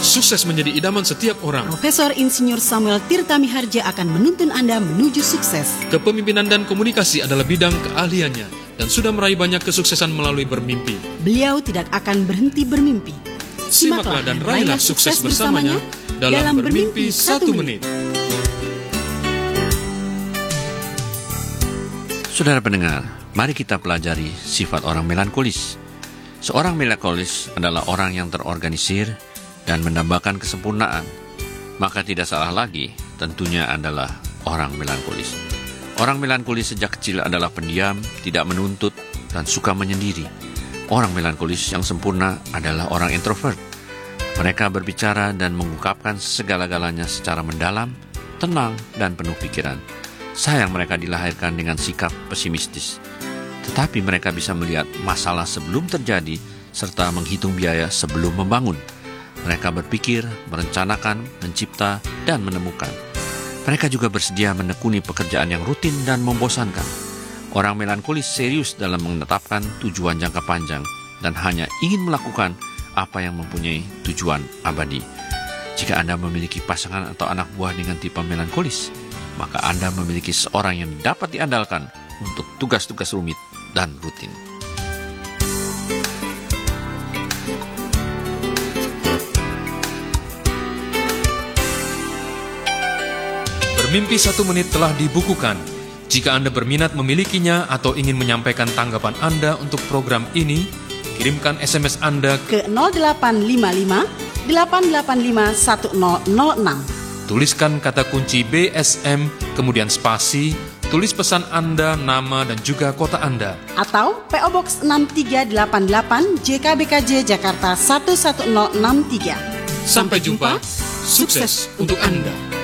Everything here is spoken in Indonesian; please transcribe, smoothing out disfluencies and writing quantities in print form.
Sukses menjadi idaman setiap orang. Profesor Insinyur Samuel Tirta Miharja akan menuntun Anda menuju sukses. Kepemimpinan dan komunikasi adalah bidang keahliannya dan sudah meraih banyak kesuksesan melalui bermimpi. Beliau tidak akan berhenti bermimpi. Simaklah dan raihlah sukses bersamanya dalam Bermimpi 1 Menit. Saudara pendengar, mari kita pelajari sifat orang melankolis. Seorang melankolis adalah orang yang terorganisir dan mendambakan kesempurnaan. Maka tidak salah lagi, tentunya adalah orang melankolis. Orang melankolis sejak kecil adalah pendiam, tidak menuntut, dan suka menyendiri. Orang melankolis yang sempurna adalah orang introvert. Mereka berbicara dan mengungkapkan segala-galanya secara mendalam, tenang, dan penuh pikiran. Sayang mereka dilahirkan dengan sikap pesimistis. Tetapi mereka bisa melihat masalah sebelum terjadi, serta menghitung biaya sebelum membangun. Mereka berpikir, merencanakan, mencipta, dan menemukan. Mereka juga bersedia menekuni pekerjaan yang rutin dan membosankan. Orang melankolis serius dalam menetapkan tujuan jangka panjang dan hanya ingin melakukan apa yang mempunyai tujuan abadi. Jika Anda memiliki pasangan atau anak buah dengan tipe melankolis, maka Anda memiliki seorang yang dapat diandalkan untuk tugas-tugas rumit dan rutin. Bermimpi 1 Menit telah dibukukan. Jika Anda berminat memilikinya atau ingin menyampaikan tanggapan Anda untuk program ini, kirimkan SMS Anda ke 0855 885 1006. Tuliskan kata kunci BSM, kemudian spasi, tulis pesan Anda, nama, dan juga kota Anda. Atau PO Box 6388 JKBKJ Jakarta 11063. Sampai jumpa, sukses untuk Anda.